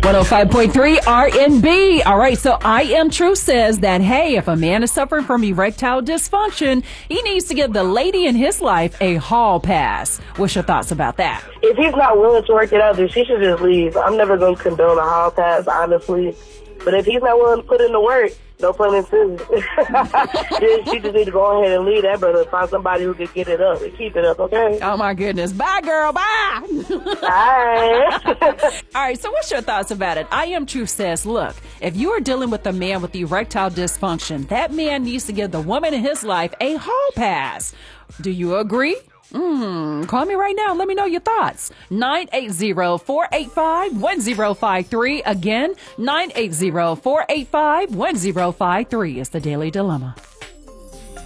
105.3 RNB. All right, so I Am True says that, hey, if a man is suffering from erectile dysfunction, he needs to give the lady in his life a hall pass. What's your thoughts about that? If he's not willing to work it out, then she should just leave. I'm never going to condone a hall pass, honestly. But if he's not willing to put in the work, no pun intended, then she just need to go ahead and leave that brother and find somebody who can get it up and keep it up, okay? Oh, my goodness. Bye, girl. Bye. Bye. All right, so what's your thoughts about it? I Am True says, look, if you are dealing with a man with erectile dysfunction, that man needs to give the woman in his life a hall pass. Do you agree? Call me right now. Let me know your thoughts. 980-485-1053. Again, 980-485-1053 is the Daily Dilemma.